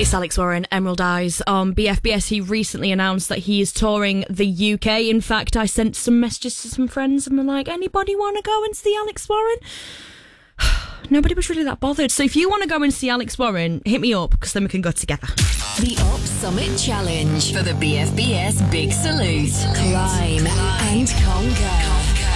It's Alex Warren, Emerald Eyes on BFBS. He recently announced that he is touring the UK. In fact, I sent some messages to some friends and were like, anybody want to go and see Alex Warren? Nobody was really that bothered. So if you want to go and see Alex Warren, hit me up, because then we can go together. The Up Summit Challenge for the BFBS Big Salute. Climb and conquer.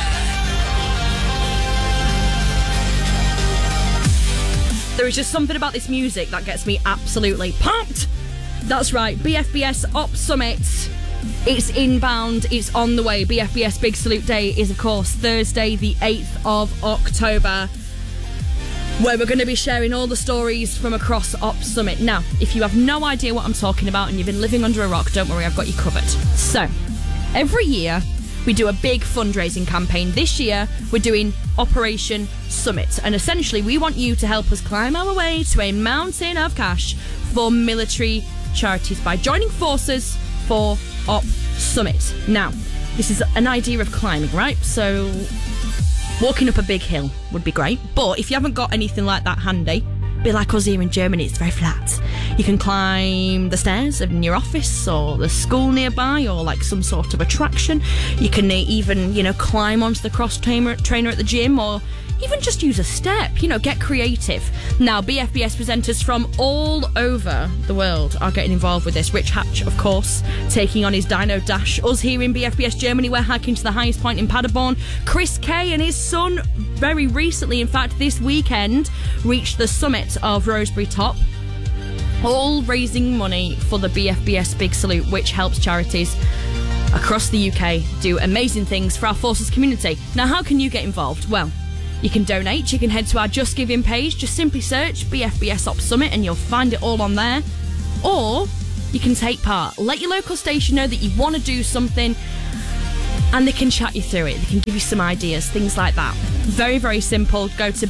There is just something about this music that gets me absolutely pumped. That's right, BFBS Up Summit. It's inbound, it's on the way. BFBS Big Salute Day is, of course, Thursday, the 8th of October, where we're going to be sharing all the stories from across Up Summit. Now, if you have no idea what I'm talking about and you've been living under a rock, don't worry, I've got you covered. So, every year, we do a big fundraising campaign. This year, we're doing Operation Summit. And essentially, we want you to help us climb our way to a mountain of cash for military charities by joining forces for Up Summit. Now, this is an idea of climbing, right? So, walking up a big hill would be great. But if you haven't got anything like that handy, be like us here in Germany, it's very flat. You can climb the stairs in your office or the school nearby or like some sort of attraction. You can even, climb onto the cross trainer at the gym, or even just use a step, get creative. Now, BFBS presenters from all over the world are getting involved with this. Rich Hatch, of course, taking on his Dino Dash. Us here in BFBS Germany, we're hiking to the highest point in Paderborn. Chris Kay and his son, very recently, in fact, this weekend, reached the summit of Rosebery Top, all raising money for the BFBS Big Salute, which helps charities across the UK do amazing things for our forces community. Now, how can you get involved? Well, you can donate. You can head to our Just Giving page. Just simply search BFBS Up Summit and you'll find it all on there. Or you can take part. Let your local station know that you want to do something and they can chat you through it. They can give you some ideas, things like that. Very, very simple. Go to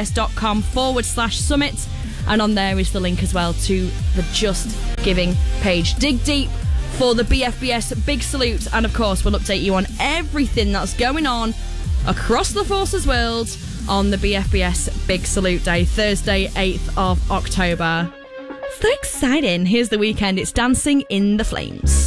bfbs.com/summit and on there is the link as well to the Just Giving page. Dig deep for the BFBS Big Salute, and of course we'll update you on everything that's going on across the forces world on the BFBS Big Salute Day, Thursday, 8th of October. So exciting. Here's The Weekend. It's Dancing in the Flames.